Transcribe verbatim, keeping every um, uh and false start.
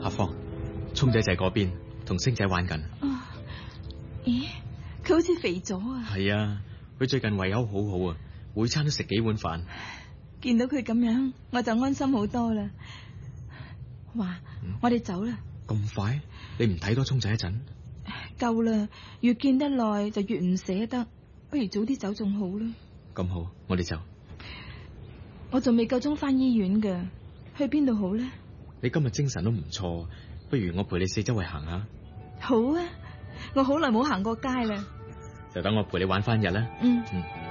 阿芳，聰仔就喺嗰邊同星仔玩緊。 哦，咦，佢好似肥咗啊！ 係啊，佢最近胃口好好啊，每餐都食幾碗飯。 見到佢咁樣，我就安心好多啦。話、嗯、我哋走啦。 咁快？你唔睇多聰仔一陣？ 夠啦，越見得耐就越唔捨得，不如早啲走仲好啦。 咁好，我哋走。 我仲未夠鐘翻醫院㗎，去邊度好呢？ 你今日精神都唔錯，不如我陪你四周圍行下。 好啊，我好耐冇行過街啦。 就等我陪你玩翻日啦。 嗯。 嗯。